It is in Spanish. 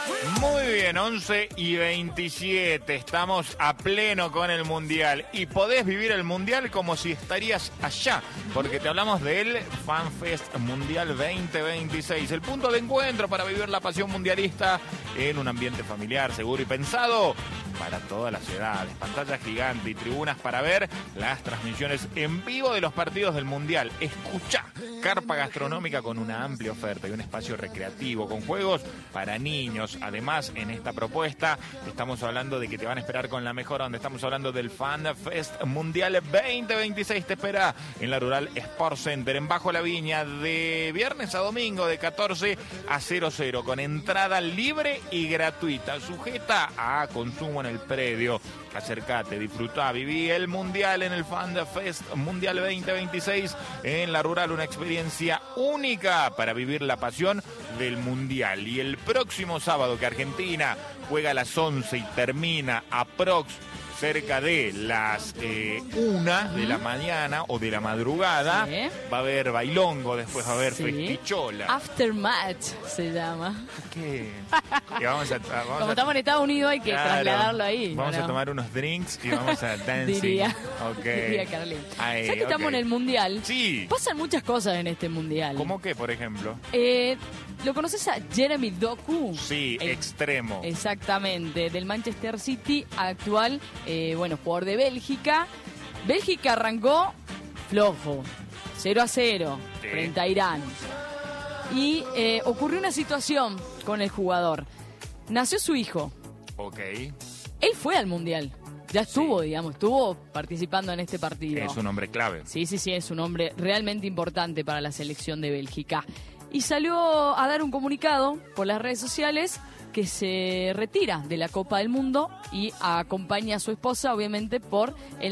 Muy bien, 11:27, estamos a pleno con el Mundial y podés vivir el Mundial como si estarías allá, porque te hablamos del FanFest Mundial 2026, el punto de encuentro para vivir la pasión mundialista en un ambiente familiar, seguro y pensado para todas las edades, pantalla gigante y tribunas para ver las transmisiones en vivo de los partidos del Mundial. Escuchá, carpa gastronómica con una amplia oferta y un espacio recreativo con juegos para niños. Además, en esta propuesta estamos hablando de que te van a esperar con la mejor onda. Estamos hablando del FanFest Mundial 2026. Te espera en la Rural Sport Center, en Bajo la Viña, de viernes a domingo, de 14 a 00, con entrada libre y gratuita, sujeta a consumo en el predio. Acércate, disfrutá, viví el Mundial en el FanFest Mundial 2026 en la Rural, una experiencia única para vivir la pasión del Mundial. Y el próximo sábado que Argentina juega a las 11 y termina aprox cerca de las 1 de la mañana o de la madrugada, sí, va a haber bailongo, después va a haber sí, festichola. Aftermatch se llama. ¿Qué? Y vamos Como estamos en Estados Unidos hay que trasladarlo ahí. Vamos a tomar unos drinks y vamos a dancing. Diría Okay. Carlín. Ay, Ya que estamos en el Mundial, sí, pasan muchas cosas en este Mundial. ¿cómo qué, por ejemplo? ¿Lo conoces a Jeremy Doku? Sí, extremo. Exactamente, del Manchester City, actual, jugador de Bélgica. Bélgica arrancó flojo, 0-0, Sí. frente a Irán. Y ocurrió una situación con el jugador. Nació su hijo. Ok. Él fue al Mundial. Ya estuvo, estuvo participando en este partido. Es un hombre clave. Sí, es un hombre realmente importante para la selección de Bélgica. Y salió a dar un comunicado por las redes sociales que se retira de la Copa del Mundo y acompaña a su esposa, obviamente, por el